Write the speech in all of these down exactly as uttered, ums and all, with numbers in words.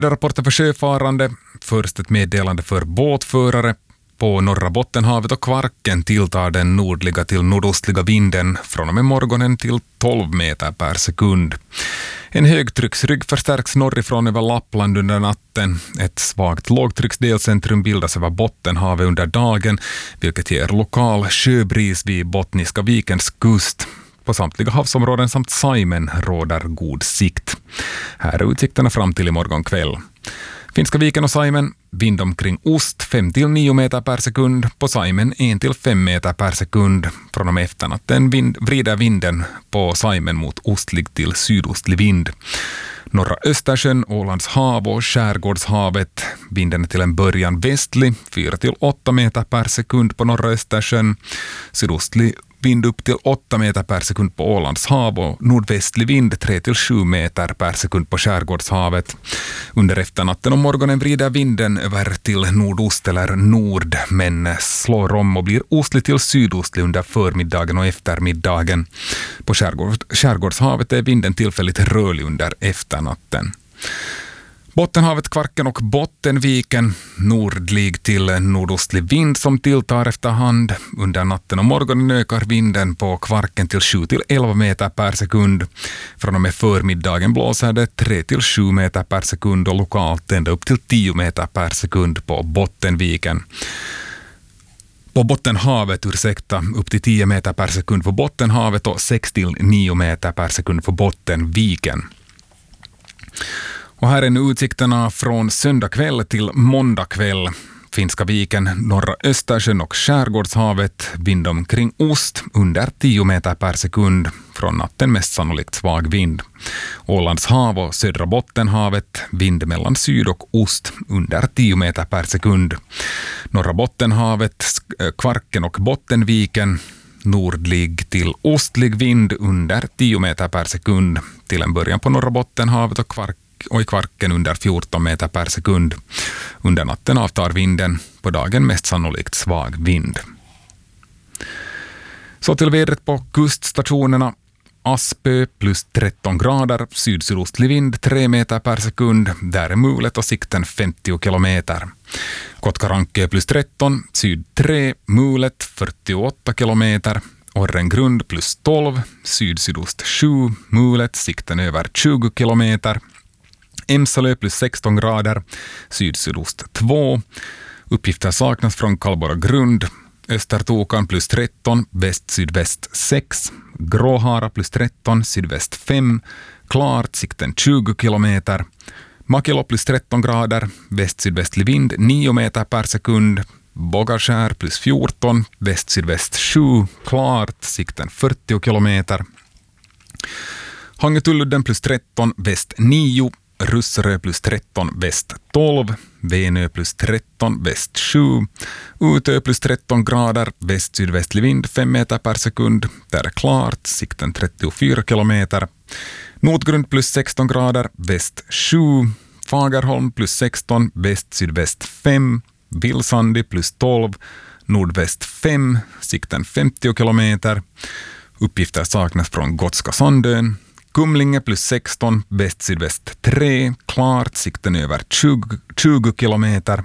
Rapporter för sjöfarande. Först ett meddelande för båtförare. På norra Bottenhavet och Kvarken tilltar den nordliga till nordostliga vinden från och med morgonen till tolv meter per sekund. En högtrycksrygg förstärks norrifrån över Lappland under natten. Ett svagt lågtrycksdelcentrum bildas över Bottenhavet under dagen, vilket ger lokal sjöbris vid Bottniska vikens kust. På samtliga havsområden samt Saimen råder god sikt. Här är utsikterna fram till imorgon kväll. Finska viken och Saimen, vind omkring ost fem till nio meter per sekund, på Saimen en till fem meter per sekund. Från och med efternatten vind, vrider vinden på Saimen mot ostlig till sydostlig vind. Norra Östersjön, Ålands hav och Skärgårdshavet, vinden är till en början västlig, fyra till åtta meter per sekund på norra Östersjön, sydostlig vind upp till åtta meter per sekund på Ålands hav och nordvästlig vind tre till sju meter per sekund på Skärgårdshavet. Under efternatten och morgonen vrider vinden över till nordost eller nord, men slår om och blir ostlig till sydostlig under förmiddagen och eftermiddagen. På Skärgård, Skärgårdshavet är vinden tillfälligt rörlig under efternatten. Bottenhavet, Kvarken och Bottenviken, nordlig till nordostlig vind som tilltar efterhand. Under natten och morgonen ökar vinden på Kvarken till sju till elva meter per sekund. Från och med förmiddagen blåser det tre till sju meter per sekund och lokalt ända upp till tio meter per sekund på Bottenviken. På Bottenhavet, ursäkta, upp till tio meter per sekund på Bottenhavet och sex till nio meter per sekund på Bottenviken. Och här är nu utsikterna från söndag kväll till måndag kväll. Finska viken, norra Östersjön och Skärgårdshavet, vind omkring ost under tio meter per sekund. Från natten mest sannolikt svag vind. Ålands hav och södra Bottenhavet, vind mellan syd och ost under tio meter per sekund. Norra Bottenhavet, Kvarken och Bottenviken, nordlig till ostlig vind under tio meter per sekund. Till en början på norra Bottenhavet och Kvarken och i Kvarken under fjorton meter per sekund. Under natten avtar vinden, på dagen mest sannolikt svag vind. Så till vädret på kuststationerna. Aspö plus tretton grader, syd-sydostlig vind tre meter per sekund, där är mulet och sikten femtio kilometer. Kotkarankö plus tretton, syd tre, mulet fyrtioåtta kilometer. Orrengrund plus tolv, syd-sydost sju, mulet, sikten över tjugo kilometer. Emsalö plus sexton grader, syd-sydost två. Uppgifter saknas från Kallborg grund. Östertokan plus tretton, väst-sydväst sex. Gråhara plus tretton, sydväst fem. Klart, sikten tjugo kilometer. Makelo plus tretton grader, väst-sydvästlig vind nio meter per sekund. Bogaskär plus fjorton, väst-sydväst sju. Klart, sikten fyrtio kilometer. Hangetulludden plus tretton, väst nio. Russerö plus tretton, väst tolv. Venö plus tretton, väst sju. Utö plus tretton grader, väst-sydvästlig vind fem meter per sekund. Där är klart, sikten trettiofyra kilometer. Nordgrund plus sexton grader, väst sju. Fagerholm plus sexton, väst-sydväst fem. Vilsandi plus tolv, nordväst fem. Sikten femtio kilometer. Uppgifter saknas från Gotska Sandön. Kumlinge plus sexton, väst-sydväst tre, klart, sikten över tjugo, tjugo kilometer.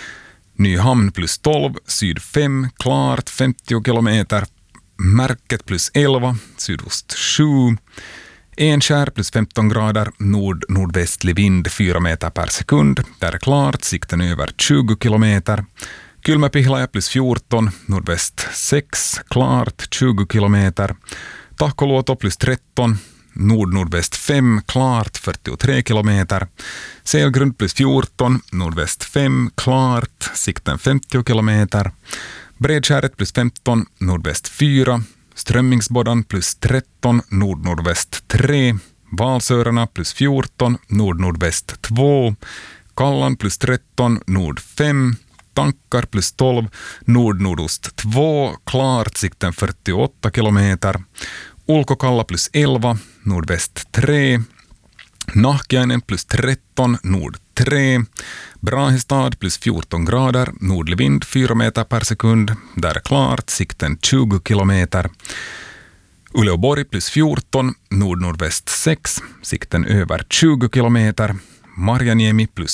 Nyhamn plus tolv, syd fem, klart, femtio kilometer. Märket plus elva, sydost sju. Enskär plus femton grader, nord-nordvästlig vind fyra meter per sekund. Där är klart, sikten över tjugo kilometer. Kylmäpihlaja plus fjorton, nordväst sex, klart, tjugo kilometer. Tahkoluoto plus tretton, nord-nordväst fem, klart, fyrtiotre kilometer. Selgrund plus fjorton, nordväst fem, klart, sikten femtio kilometer. Bredskäret plus femton, nordväst fyra. Strömmingsboddan plus tretton, nord-nordväst tre. Valsörarna plus fjorton, nord-nordväst två. Kallan plus tretton, nord fem. Tankar plus tolv, nord-nordost två, klart, sikten fyrtioåtta kilometer. Ulkokalla plus elva, nordväst tre. Nahkiainen plus tretton, nord tre. Brahestad plus fjorton grader, nordlig vind fyra meter per sekund. Där är klart, sikten tjugo kilometer. Uleåborg plus fjorton, nord-nordväst sex, sikten över tjugo kilometer. Marjaniemi plus